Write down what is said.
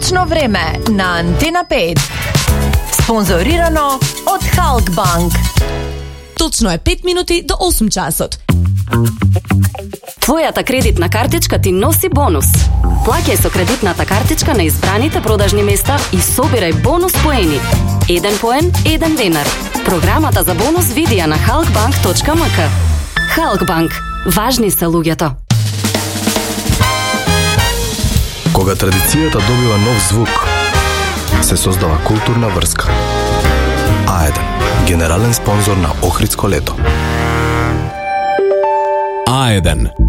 Точно време на Антена 5. Спонзорирано од Халкбанк. Точно е 5 минути до 8 часот. Твојата кредитна картичка ти носи бонус. Плаќај со кредитната картичка на избраните продажни места и собирај бонус поени. 1 поен, 1 денар. Програмата за бонус види ја на halkbank.mk. Халкбанк. Важни се луѓето. Кога традицијата добива нов звук, се создава културна врска. А1. Генерален спонзор на Охридско лето. А1.